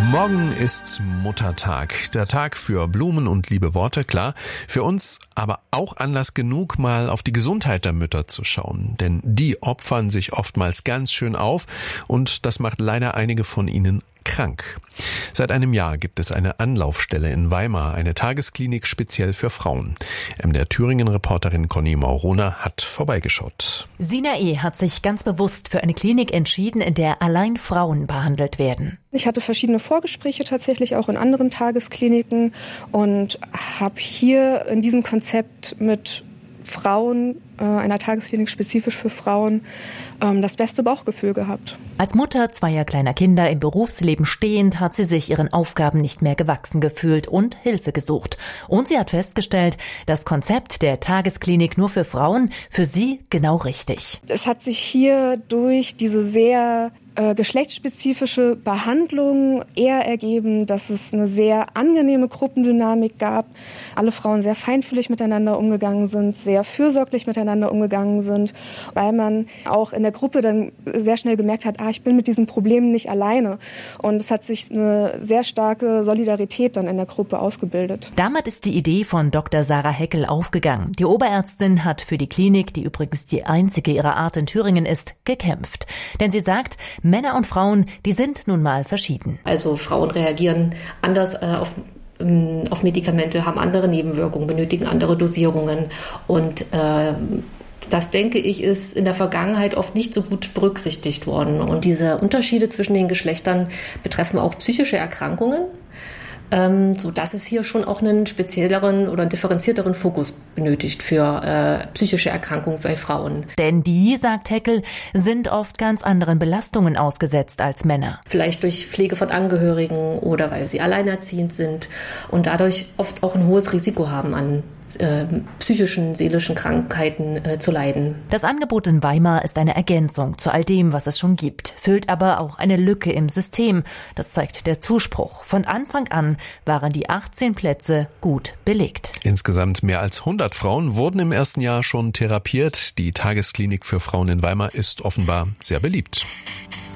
Morgen ist Muttertag, der Tag für Blumen und liebe Worte, klar. Für uns aber auch Anlass genug, mal auf die Gesundheit der Mütter zu schauen. Denn die opfern sich oftmals ganz schön auf und das macht leider einige von ihnen krank. Seit einem Jahr gibt es eine Anlaufstelle in Weimar, eine Tagesklinik speziell für Frauen. MDR Thüringen-Reporterin Conny Maurona hat vorbeigeschaut. Sina E. hat sich ganz bewusst für eine Klinik entschieden, in der allein Frauen behandelt werden. Ich hatte verschiedene Vorgespräche tatsächlich auch in anderen Tageskliniken und habe hier in diesem Konzept mit Frauen, einer Tagesklinik spezifisch für Frauen, das beste Bauchgefühl gehabt. Als Mutter zweier kleiner Kinder im Berufsleben stehend, hat sie sich ihren Aufgaben nicht mehr gewachsen gefühlt und Hilfe gesucht. Und sie hat festgestellt, das Konzept der Tagesklinik nur für Frauen für sie genau richtig. Es hat sich hier durch diese sehr geschlechtsspezifische Behandlung eher ergeben, dass es eine sehr angenehme Gruppendynamik gab. Alle Frauen sehr feinfühlig miteinander umgegangen sind, sehr fürsorglich miteinander umgegangen sind, weil man auch in der Gruppe dann sehr schnell gemerkt hat, ich bin mit diesen Problemen nicht alleine. Und es hat sich eine sehr starke Solidarität dann in der Gruppe ausgebildet. Damit ist die Idee von Dr. Sarah Heckel aufgegangen. Die Oberärztin hat für die Klinik, die übrigens die einzige ihrer Art in Thüringen ist, gekämpft. Denn sie sagt, Männer und Frauen, die sind nun mal verschieden. Also Frauen reagieren anders auf Medikamente, haben andere Nebenwirkungen, benötigen andere Dosierungen und das, denke ich, ist in der Vergangenheit oft nicht so gut berücksichtigt worden. Und diese Unterschiede zwischen den Geschlechtern betreffen auch psychische Erkrankungen, sodass es hier schon auch einen spezielleren oder einen differenzierteren Fokus benötigt für psychische Erkrankungen bei Frauen. Denn die, sagt Heckel, sind oft ganz anderen Belastungen ausgesetzt als Männer. Vielleicht durch Pflege von Angehörigen oder weil sie alleinerziehend sind und dadurch oft auch ein hohes Risiko haben, an psychischen, seelischen Krankheiten zu leiden. Das Angebot in Weimar ist eine Ergänzung zu all dem, was es schon gibt, füllt aber auch eine Lücke im System. Das zeigt der Zuspruch. Von Anfang an waren die 18 Plätze gut belegt. Insgesamt mehr als 100 Frauen wurden im ersten Jahr schon therapiert. Die Tagesklinik für Frauen in Weimar ist offenbar sehr beliebt.